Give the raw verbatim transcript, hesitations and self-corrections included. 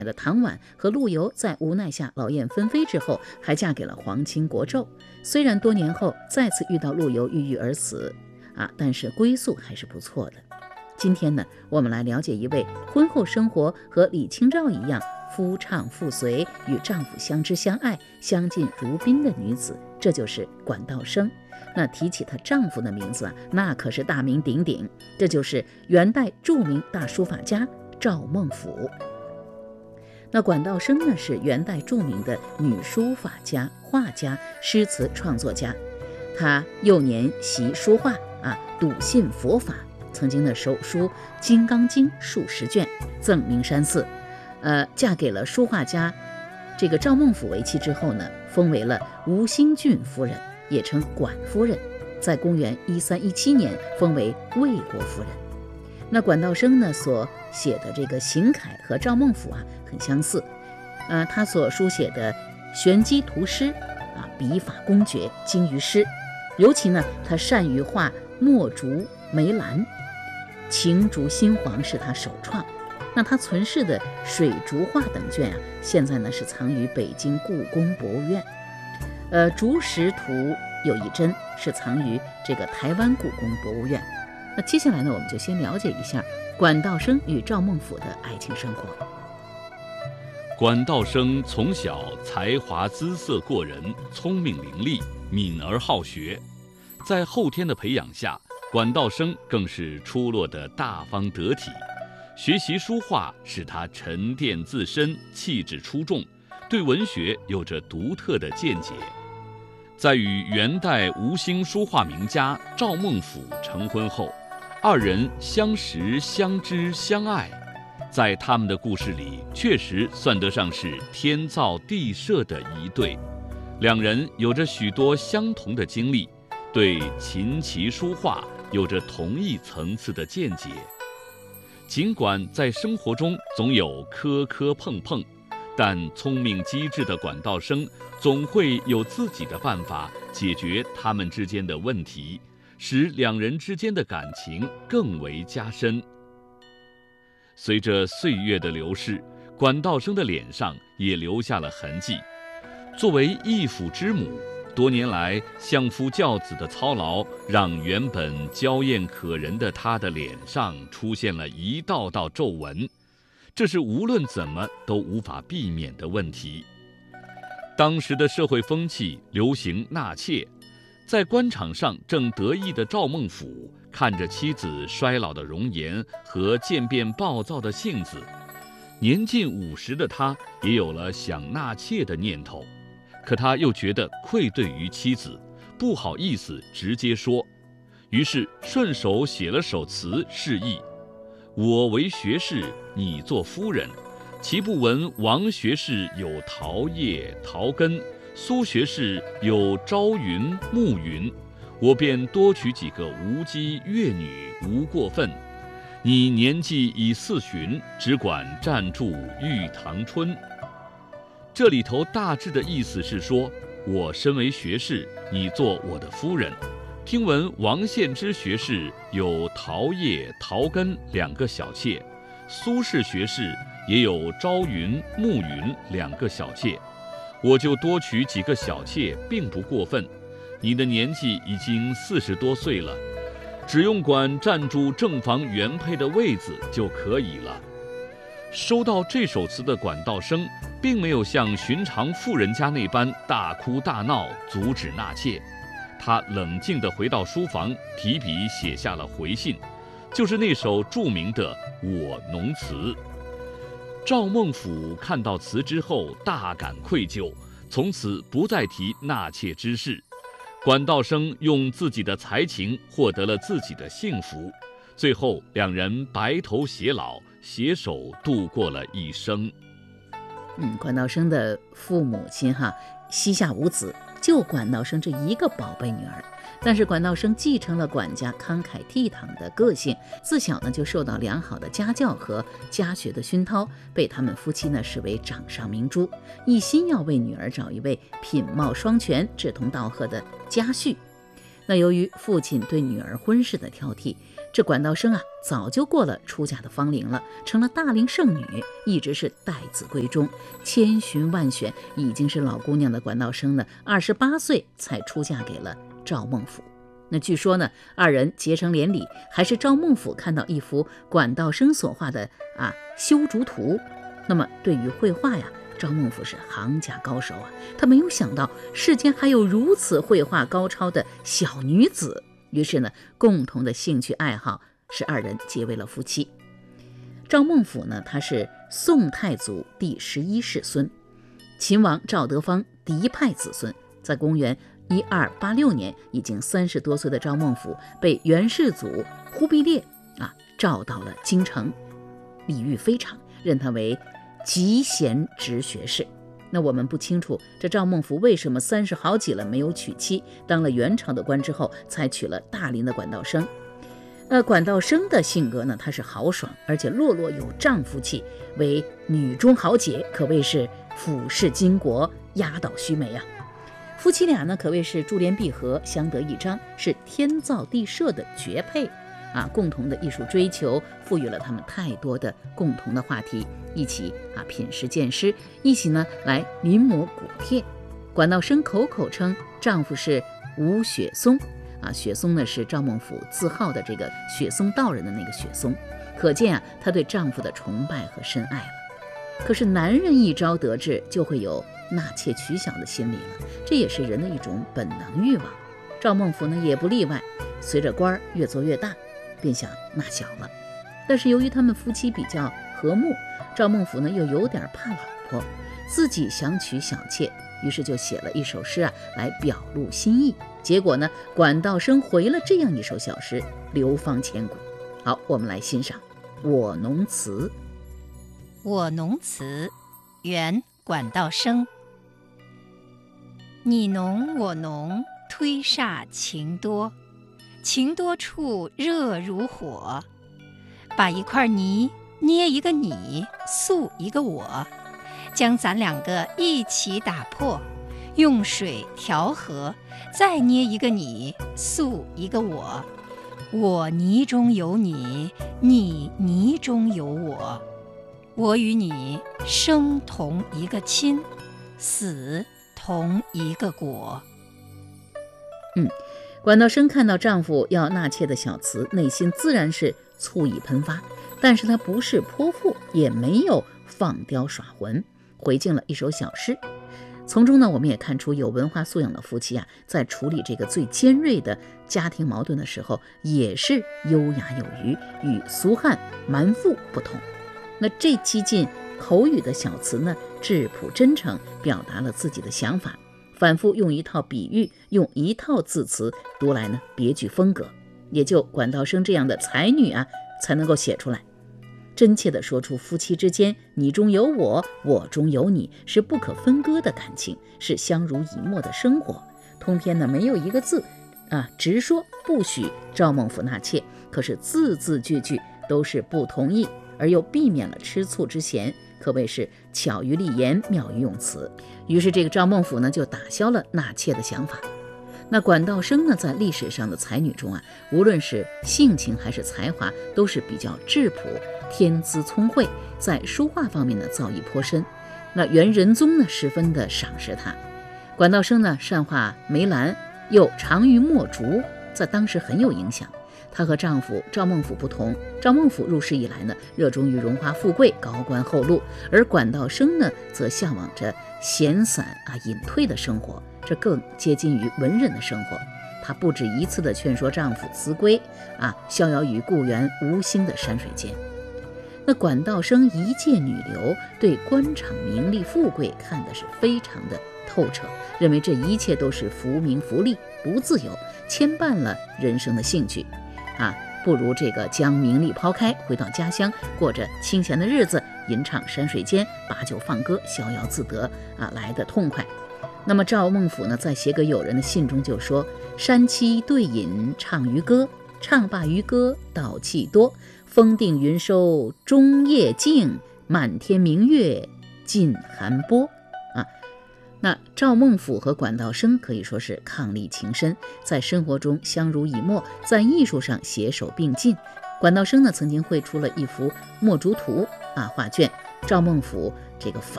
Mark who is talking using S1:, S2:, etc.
S1: 的唐婉和陆游在无奈下劳燕分飞之后，还嫁给了皇亲国胄。虽然多年后再次遇到陆游郁郁而死啊，但是归宿还是不错的。今天呢，我们来了解一位婚后生活和李清照一样夫唱妇随，与丈夫相知相爱，相敬如宾的女子，这就是管道生。那提起她丈夫的名字啊，那可是大名鼎鼎，这就是元代著名大书法家赵孟頫。那管道生呢，是元代著名的女书法家、画家、诗词创作家。她幼年习书画啊，笃信佛法，曾经的手书《金刚经》数十卷，赠名山寺。呃，嫁给了书画家这个赵孟頫为妻之后呢，封为了吴兴郡夫人，也称管夫人。在公元一三一七年，封为魏国夫人。那管道生呢所写的这个行楷和赵孟頫啊很相似，呃，他所书写的玄机图诗啊，笔法工绝，精于诗。尤其呢，他善于画墨竹、梅兰，晴竹新黄是他首创。那他存世的水竹画等卷啊，现在呢是藏于北京故宫博物院。呃，竹石图有一针是藏于这个台湾故宫博物院。那接下来呢，我们就先了解一下管道生与赵孟頫的爱情生活。
S2: 管道生从小才华姿色过人，聪明伶俐，敏而好学。在后天的培养下，管道生更是出落得大方得体。学习书画使他沉淀自身，气质出众，对文学有着独特的见解。在与元代吴兴书画名家赵孟頫成婚后，二人相识、相知、相爱，在他们的故事里，确实算得上是天造地设的一对。两人有着许多相同的经历，对琴棋书画有着同一层次的见解。尽管在生活中总有磕磕碰碰，但聪明机智的管道生总会有自己的办法解决他们之间的问题，使两人之间的感情更为加深。随着岁月的流逝，管道生的脸上也留下了痕迹。作为义父之母，多年来相夫教子的操劳，让原本娇艳可人的她的脸上出现了一道道皱纹，这是无论怎么都无法避免的问题。当时的社会风气流行纳妾，在官场上正得意的赵孟頫看着妻子衰老的容颜和渐变暴躁的性子，年近五十的他也有了想纳妾的念头。可他又觉得愧对于妻子，不好意思直接说，于是顺手写了首词示意：我为学士，你做夫人。其不闻王学士有桃叶桃根，苏学士有朝云暮云，我便多娶几个无姬越女，无过分。你年纪已四旬，只管暂住玉堂春。这里头大致的意思是说，我身为学士，你做我的夫人。听闻王献之学士有桃叶桃根两个小妾，苏轼学士也有朝云暮云两个小妾，我就多娶几个小妾，并不过分。你的年纪已经四十多岁了，只用管占住正房原配的位子就可以了。收到这首词的管道生，并没有像寻常富人家那般大哭大闹阻止纳妾，他冷静地回到书房，提笔写下了回信，就是那首著名的《我农词》。赵孟頫看到词之后大感愧疚，从此不再提纳妾之事。管道生用自己的才情获得了自己的幸福，最后两人白头偕老，携手度过了一生。
S1: 嗯，管道生的父母亲哈膝下无子，就管道生这一个宝贝女儿。但是管道生继承了管家慷慨倜傥的个性，自小呢就受到良好的家教和家学的熏陶，被他们夫妻呢视为掌上明珠，一心要为女儿找一位品貌双全、志同道合的家婿。那由于父亲对女儿婚事的挑剔， 这管道生啊，早就过了出嫁的芳龄了，成了大龄剩女，一直是待字闺中。千寻万选，已经是老姑娘的管道生呢，二十八岁才出嫁给了赵孟俯。那据说呢，二人结成连理，还是赵孟俯看到一幅管道生所画的啊修竹图。那么对于绘画呀，赵孟俯是行家高手啊，他没有想到世间还有如此绘画高超的小女子。于是呢，共同的兴趣爱好使二人结为了夫妻。赵孟俯呢，他是宋太祖第十一世孙，秦王赵德芳嫡派子孙。在公元一二八六年，已经三十多岁的赵孟俯被元世祖忽必烈啊召到了京城，礼遇非常，任他为集贤直学士。那我们不清楚这赵孟俯为什么三十好几了没有娶妻，当了元朝的官之后才娶了大龄的管道生。呃，管道生的性格呢，她是豪爽，而且落落有丈夫气，为女中豪杰，可谓是俯视巾帼，压倒须眉啊。夫妻俩呢，可谓是珠联璧合，相得益彰，是天造地设的绝配啊！共同的艺术追求赋予了他们太多的共同的话题，一起啊品诗鉴诗，一起呢来临摹古帖。管道生口口称丈夫是吴雪松啊，雪松呢是赵孟俯自号的这个雪松道人的那个雪松，可见啊她对丈夫的崇拜和深爱了。可是男人一朝得志，就会有纳妾取小的心理了，这也是人的一种本能欲望。赵孟俯呢也不例外，随着官越做越大，便想纳小了。但是由于他们夫妻比较和睦，赵孟俯呢又有点怕老婆，自己想娶小妾，于是就写了一首诗啊来表露心意。结果呢，管道生回了这样一首小诗，流芳千古。好，我们来欣赏《我侬词》。
S3: 我侬词，元管道生。你侬我侬，推煞情多，情多处热如火。把一块泥捏一个你，塑一个我，将咱两个一起打破，用水调和，再捏一个你，塑一个我。我泥中有你，你泥中有我。我与你生同一个亲，死同一个果。
S1: 嗯，管道生看到丈夫要纳妾的小词，内心自然是醋意喷发，但是他不是泼妇，也没有放刁耍浑，回敬了一首小诗。从中呢，我们也看出有文化素养的夫妻啊，在处理这个最尖锐的家庭矛盾的时候，也是优雅有余，与俗汉蛮妇不同。那这激进口语的小词呢，质朴真诚，表达了自己的想法，反复用一套比喻，用一套字词，读来呢别具风格，也就管道生这样的才女啊才能够写出来，真切地说出夫妻之间你中有我，我中有你，是不可分割的感情，是相濡以沫的生活。通篇呢没有一个字啊直说不许赵孟俯纳妾，可是字字句句都是不同意，而又避免了吃醋之嫌，可谓是巧于立言，妙于用词。于是这个赵孟俯呢就打消了纳妾的想法。那管道生呢，在历史上的才女中啊，无论是性情还是才华，都是比较质朴，天资聪慧，在书画方面呢造诣颇深。那元仁宗呢十分的赏识她。管道生呢善画梅兰，又长于墨竹，在当时很有影响。她和丈夫赵孟俯不同，赵孟俯入仕以来呢，热衷于荣华富贵、高官厚禄，而管道生呢，则向往着闲散啊、隐退的生活，这更接近于文人的生活。她不止一次地劝说丈夫辞归啊，逍遥于故园无心的山水间。那管道生一介女流，对官场名利富贵看的是非常的透彻，认为这一切都是浮名浮利，不自由，牵绊了人生的兴趣。啊，不如这个将名利抛开，回到家乡，过着清闲的日子，吟唱山水间，把酒放歌，逍遥自得啊，来得痛快。那么赵孟俯呢，在写给友人的信中就说：山栖对饮唱渔歌，唱罢渔歌道气多，风定云收终夜静，满天明月尽寒波。啊， 那赵孟俯和管道生可以说是伉俪情深，在生活中相濡以沫，在艺术上携手并进。管道生呢，曾经绘出了一幅墨竹图啊画卷，赵孟俯这个繁